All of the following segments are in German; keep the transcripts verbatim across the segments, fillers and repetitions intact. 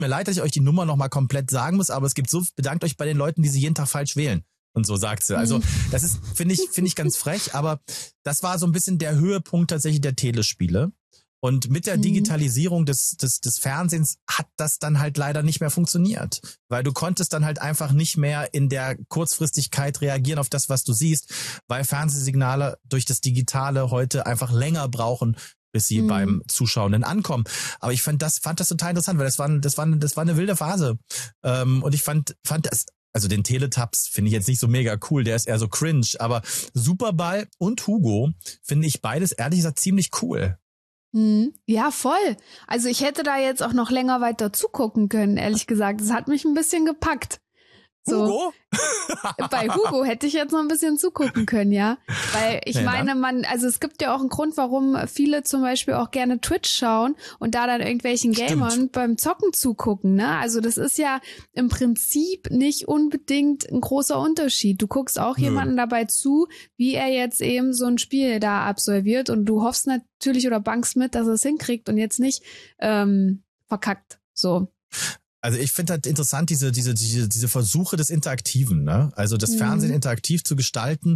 mir leid, dass ich euch die Nummer nochmal komplett sagen muss, aber es gibt so, bedankt euch bei den Leuten, die sie jeden Tag falsch wählen. Und so sagt sie. Also das ist, finde ich, finde ich ganz frech, aber das war so ein bisschen der Höhepunkt tatsächlich der Telespiele. Und mit der Digitalisierung des, des, des Fernsehens hat das dann halt leider nicht mehr funktioniert. Weil du konntest dann halt einfach nicht mehr in der Kurzfristigkeit reagieren auf das, was du siehst, weil Fernsehsignale durch das Digitale heute einfach länger brauchen, bis sie mhm. beim Zuschauenden ankommen. Aber ich fand das, fand das total interessant, weil das war, das war, das war eine wilde Phase. Ähm, und ich fand, fand das, also den Teletubbies finde ich jetzt nicht so mega cool, der ist eher so cringe, aber Superball und Hugo finde ich beides ehrlich gesagt ziemlich cool. Ja, voll. Also ich hätte da jetzt auch noch länger weiter zugucken können, ehrlich gesagt. Das hat mich ein bisschen gepackt. So. Hugo? Bei Hugo hätte ich jetzt noch ein bisschen zugucken können, ja. Weil ich ja, meine, man, also es gibt ja auch einen Grund, warum viele zum Beispiel auch gerne Twitch schauen und da dann irgendwelchen Gamern Stimmt. beim Zocken zugucken, ne? Also das ist ja im Prinzip nicht unbedingt ein großer Unterschied. Du guckst auch Nö. jemanden dabei zu, wie er jetzt eben so ein Spiel da absolviert und du hoffst natürlich oder bangst mit, dass er es hinkriegt und jetzt nicht ähm, verkackt, so. Also ich finde halt interessant diese diese diese diese Versuche des Interaktiven, ne? Also das mhm. Fernsehen interaktiv zu gestalten.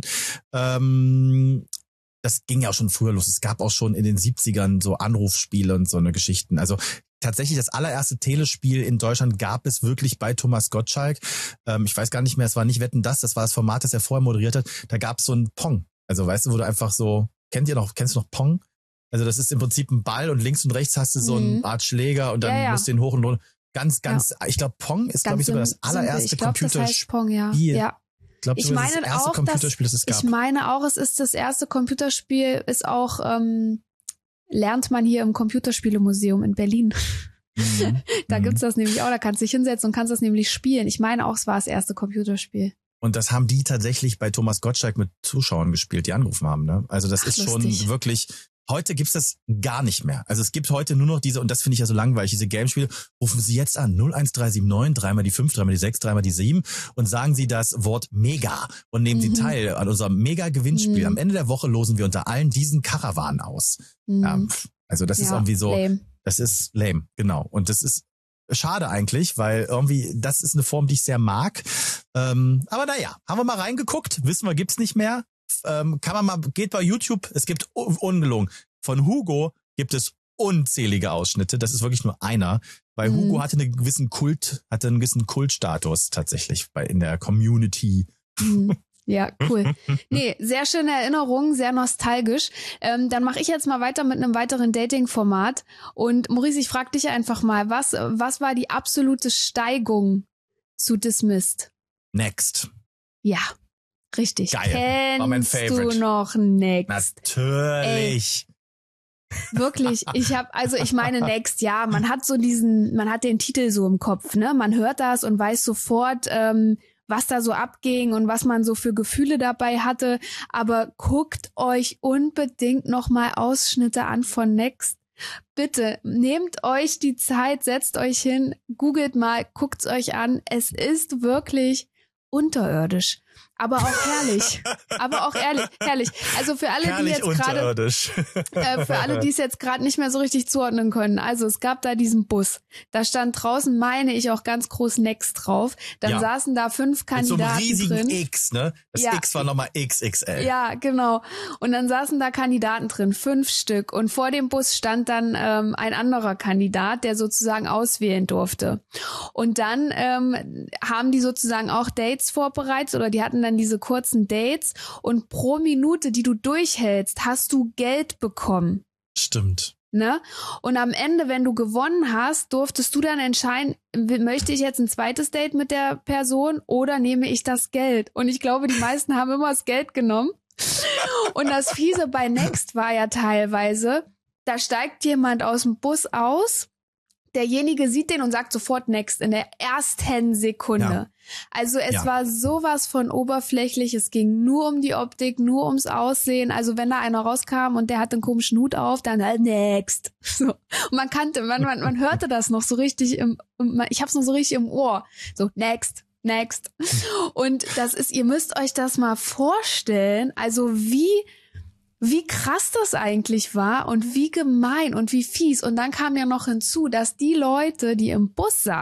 Ähm, das ging ja auch schon früher los. Es gab auch schon in den siebzigern so Anrufspiele und so eine Geschichten. Also tatsächlich das allererste Telespiel in Deutschland gab es wirklich bei Thomas Gottschalk. Ähm, ich weiß gar nicht mehr, es war nicht Wetten, das, das war das Format, das er vorher moderiert hat. Da gab es so ein Pong. Also weißt du, wo du einfach so, kennt ihr noch, kennst du noch Pong? Also das ist im Prinzip ein Ball und links und rechts hast du so eine Art Schläger und dann ja, ja. musst du den hoch und runter. Ganz, ganz, ja. ich glaube, Pong ist, glaube ich, sogar das allererste Computerspiel. Das heißt Pong, ja. ja. Ich glaube, ich meine das erste auch, Computerspiel, dass, das es gab. Ich meine auch, es ist das erste Computerspiel, ist auch, ähm, lernt man hier im Computerspielemuseum in Berlin. Mhm. da mhm. gibt's das nämlich auch, da kannst du dich hinsetzen und kannst das nämlich spielen. Ich meine auch, es war das erste Computerspiel. Und das haben die tatsächlich bei Thomas Gottschalk mit Zuschauern gespielt, die angerufen haben, ne? Also das Ach, ist lustig. Schon wirklich... Heute gibt's das gar nicht mehr. Also es gibt heute nur noch diese, und das finde ich ja so langweilig, diese Gamespiele, rufen Sie jetzt an, null eins drei sieben neun, dreimal die fünf, dreimal die sechs, dreimal die sieben und sagen Sie das Wort Mega und nehmen mhm. Sie teil an unserem Mega-Gewinnspiel. Mhm. Am Ende der Woche losen wir unter allen diesen Karawanen aus. Mhm. Ja, also das ja, ist irgendwie so, lame. Das ist lame, genau. Und das ist schade eigentlich, weil irgendwie, das ist eine Form, die ich sehr mag. Ähm, aber naja, haben wir mal reingeguckt, wissen wir, gibt's nicht mehr. Ähm, kann man mal, geht bei YouTube, es gibt ungelogen. Von Hugo gibt es unzählige Ausschnitte, das ist wirklich nur einer, weil mhm. Hugo hatte einen gewissen Kult, hatte einen gewissen Kultstatus tatsächlich bei, in der Community. Mhm. Ja, cool. Nee, sehr schöne Erinnerung, sehr nostalgisch. Ähm, dann mache ich jetzt mal weiter mit einem weiteren Dating-Format. Und Maurice, ich frage dich einfach mal, was, was war die absolute Steigung zu Dismissed? Next. Ja. Richtig. Geil. Kennst war mein Favorite. du noch Next? Natürlich. Ey, wirklich. Ich habe, also ich meine Next, ja, man hat so diesen, man hat den Titel so im Kopf, ne? Man hört das und weiß sofort, ähm, was da so abging und was man so für Gefühle dabei hatte. Aber guckt euch unbedingt noch mal Ausschnitte an von Next. Bitte, nehmt euch die Zeit, setzt euch hin, googelt mal, guckt's euch an. Es ist wirklich unterirdisch. Aber auch herrlich. Aber auch ehrlich, herrlich. Also für alle, herrlich die jetzt gerade äh, für alle, die es jetzt gerade nicht mehr so richtig zuordnen können. Also es gab da diesen Bus. Da stand draußen, meine ich, auch ganz groß Next drauf. Dann ja. saßen da fünf Kandidaten drin. Mit so einem riesigen drin. X, ne? Das ja. X war nochmal X X L. Ja, genau. Und dann saßen da Kandidaten drin, fünf Stück. Und vor dem Bus stand dann ähm, ein anderer Kandidat, der sozusagen auswählen durfte. Und dann ähm, haben die sozusagen auch Dates vorbereitet oder die hatten dann diese kurzen Dates und pro Minute, die du durchhältst, hast du Geld bekommen. Stimmt. Ne? Und am Ende, wenn du gewonnen hast, durftest du dann entscheiden, möchte ich jetzt ein zweites Date mit der Person oder nehme ich das Geld? Und ich glaube, die meisten haben immer das Geld genommen. Und das Fiese bei Next war ja teilweise, da steigt jemand aus dem Bus aus, derjenige sieht den und sagt sofort Next in der ersten Sekunde. Ja. Also es ja. war sowas von oberflächlich, es ging nur um die Optik, nur ums Aussehen. Also wenn da einer rauskam und der hatte einen komischen Hut auf, dann halt Next. So. Und man kannte, man, man, man hörte das noch so richtig im, ich hab's noch so richtig im Ohr. So, Next, Next. Und das ist, ihr müsst euch das mal vorstellen, also wie wie krass das eigentlich war und wie gemein und wie fies. Und dann kam ja noch hinzu, dass die Leute, die im Bus saßen,